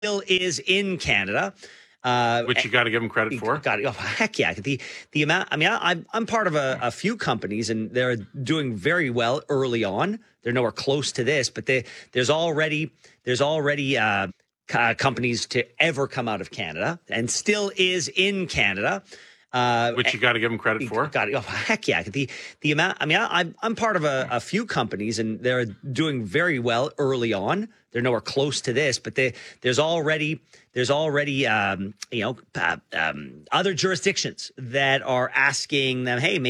still is in Canada. Which you got to give them credit for. Got it. Oh, heck yeah. The amount, I mean, I'm part of a few companies and they're doing very well early on. They're nowhere close to this, but there's already companies to ever come out of Canada and still is in Canada. Which you got to give them credit for. Got it. Oh, heck yeah. The amount, I mean, I'm part of a few companies and they're doing very well early on. They're nowhere close to this, but there's already other jurisdictions that are asking them, hey,